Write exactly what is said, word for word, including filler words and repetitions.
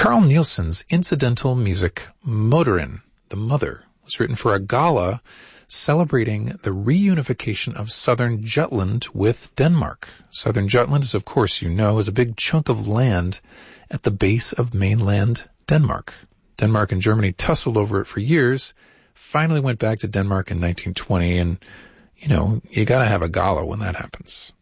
Carl Nielsen's incidental music, Motorin, the Mother, was written for a gala celebrating the reunification of southern Jutland with Denmark. Southern Jutland, as of course you know, is a big chunk of land at the base of mainland Denmark. Denmark and Germany tussled over it for years, finally went back to Denmark in nineteen twenty, and, you know, you gotta have a gala when that happens.